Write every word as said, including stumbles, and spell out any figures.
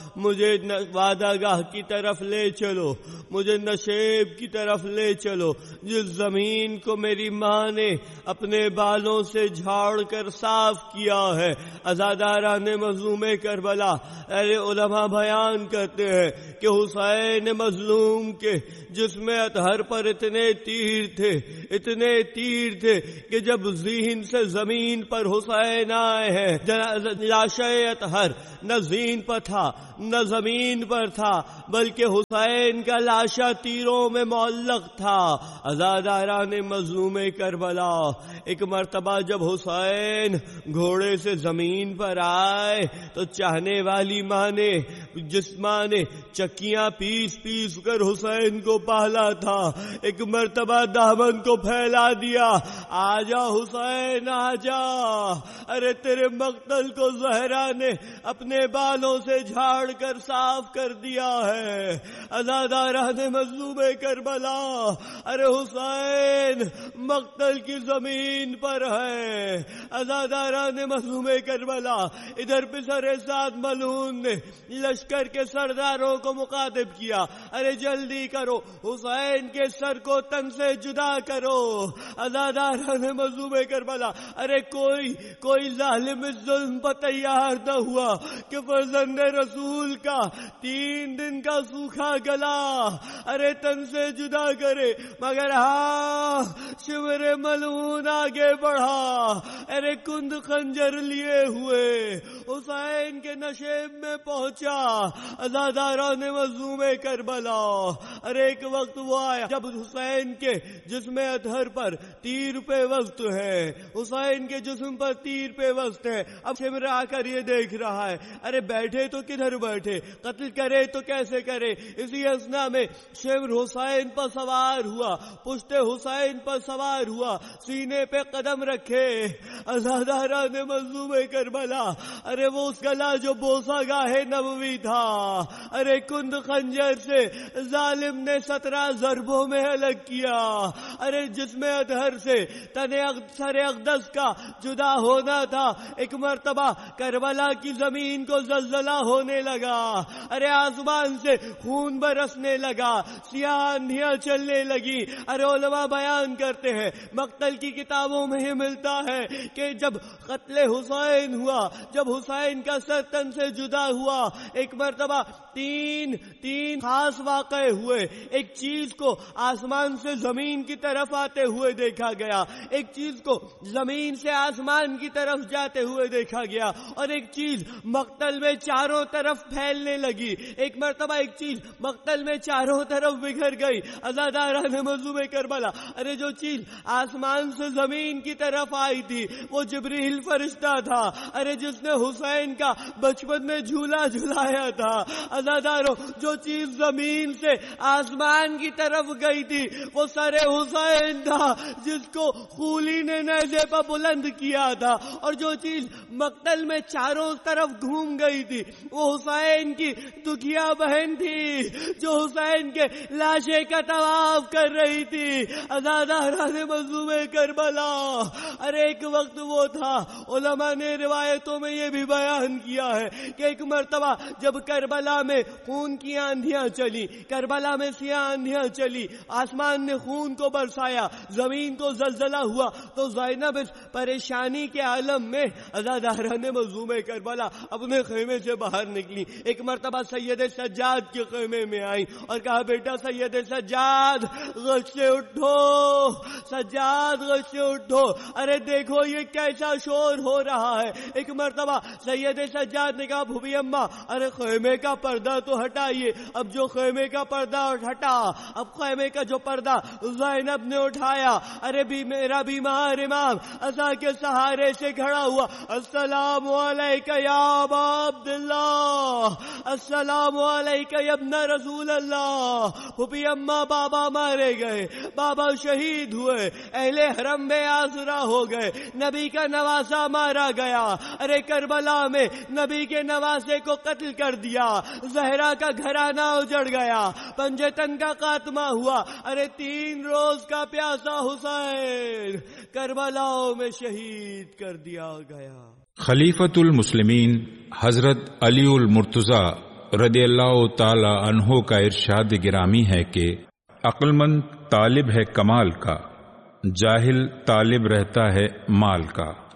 مجھے وعدہ گاہ کی طرف لے چلو، مجھے نشیب کی طرف لے چلو، جس زمین کو میری ماں نے اپنے بالوں سے جھاڑ کر صاف کیا ہے۔ عزاداران مظلوم کربلا، اہل علماء بیان کرتے ہیں کہ حسین مظلوم کے جسم اطہر پر اتنے تیر تھے، اتنے تیر تھے کہ جب ذہن سے زمین پر حسین آئے ہیں، لاش اطہر نہ زین پر تھا نہ زمین پر تھا، بلکہ حسین کا لاشا تیروں میں معلق تھا۔ عزاداران مظلوم کربلا، ایک مرتبہ جب حسین گھوڑے سے زمین پر آئے تو چاہنے والی ماں نے، جس ماں نے چکیاں پیس پیس کر حسین کو پالا تھا، ایک مرتبہ دامن کو پھیلا دیا، آجا حسین آجا، ارے تیرے مقتل کو زہرا نے اپنے بالوں سے جھاڑ کر صاف کر دیا ہے۔ عزاداران مظلوم کربلا، ارے حسین مقتل کی زمین پر ہے۔ عزاداران مظلوم کربلا، ادھر پسر سعد ملعون نے لشکر کے سرداروں کو مخاطب کیا، ارے جلدی کرو، حسین کے سر کو تن سے جدا کرو۔ عزاداران مظلوم کربلا، ارے کوئی کوئی ظالم اس ظلم پر تیار نہ ہوا کہ فرزند رسول کا تین دن کا سوکھا گلا ارے تن سے جدا کرے، مگر ہاں شمر ملعون آگے بڑھا، ارے کند خنجر لیے ہوئے حسین کے نشیب میں پہنچا۔ عزاداران مظلوم کربلا، ارے ایک وقت وہ آیا جب حسین کے جسم اطہر پر تیر پہ وسط ہے، حسین کے جسم پر تیر پہ وسط ہے۔ اب شمر آ کر یہ دیکھ رہا ہے، ارے بیٹھے تو کدھر بیٹھے، قتل کرے تو کیسے کرے۔ اسی اثنا میں شمر حسین پر سوار ہوا، پشت حسین پر سوار ہوا، سینے پہ قدم رکھے۔ عزاداران مظلوم کربلا، ارے وہ اس گلا جو بوسا گاہ نبوی تھا، ارے کند خنجر سے ظالم نے سترہ ضربوں میں ہلاک کیا۔ ارے جسم اطہر سے تن سر اقدس کا جدا ہونا تھا، ایک مرتبہ کربلا کی زمین کو زلزلہ ہونے لگا، ارے آسمان سے خون برسنے لگا، سیاہ اندھیاں چلنے لگی۔ ارے علماء بیان کرتے ہیں، مقتل کی کتابوں میں یہ ملتا ہے کہ جب قتل حسین ہوا، جب حسین کا سر تن سے جدا ہوا، ایک مرتبہ تین تین خاص واقعے ہوئے۔ ایک چیز کو آسمان سے زمین کی طرف آتے ہوئے دیکھا گیا، ایک چیز کو زمین سے آسمان کی طرف جاتے ہوئے دیکھا گیا، اور ایک چیز مقتل میں چاروں طرف پھیلنے لگی۔ ایک مرتبہ ایک چیز مقتل میں چاروں طرف بکھر گئی۔ عزاداران مظلوم کربلا، ارے جو چیز آسمان سے زمین کی طرف آئی تھی وہ جبریل فرشتہ تھا، ارے جس نے حسین کا بچپن میں جھولا جھلایا تھا۔ عزاداروں، جو چیز زمین سے آسمان کی طرف گئی تھی وہ سر حسین تھا، جس کو خولی نے نیزے پر بلند کیا تھا، اور جو چیز مقتل میں چاروں طرف گھوم گئی تھی وہ حسین کی دکھیا بہن تھی، جو حسین کے لاشے کا طواف کر رہی تھی۔ عزاداران مظلوم کربلا، ارے ایک وقت وہ تھا، علماء نے روایتوں میں یہ بھی بیان کیا ہے کہ ایک مرتبہ جب کربلا میں خون کی آندھیاں چلی، کربلا میں سیاہ آندھیاں چلی، آسمان نے خون کو برسایا، زمین کو زلزلہ ہوا، تو زینب اس پریشانی کے عالم میں عزاداران مظلوم کربلا اپنے خیمے سے باہر نکلی۔ ایک مرتبہ سید سجاد کے خیمے میں آئی اور کہا، بیٹا سید سجاد غش سے اٹھو، سجاد غش سے اٹھو، ارے دیکھو یہ کیسا شور ہو رہا ہے۔ ایک مرتبہ سید سجاد نے کہا، بھوبی اماں ارے خیمے کا پردہ تو ہٹائیے۔ اب جو خیمے کا پردہ ہٹا، اب خیمے کا جو پردہ زینب نے اٹھایا، ارے بھی میرا بیمار امام عصا کے سہارے سے کھڑا ہوا، السلام علیکہ یا ابا عبداللہ، السلام علیکہ یا ابن رسول اللہ۔ پھوپھی اماں بابا مارے گئے، بابا شہید ہوئے، اہل حرم بے آسرا ہو گئے، نبی کا نواسا مارا گیا، ارے کربلا میں نبی کے نواسے کو قتل کر دیا، زہرا کا گھرانہ اجڑ گیا، پنجتن کا خاتمہ ہوا، ارے تین روز کا پیاسا حسین کربلا میں شہید کر دیا گیا۔ خلیفۃ المسلمین حضرت علی المرتضیٰ رضی اللہ تعالی عنہ کا ارشاد گرامی ہے کہ عقل مند طالب ہے کمال کا، جاہل طالب رہتا ہے مال کا۔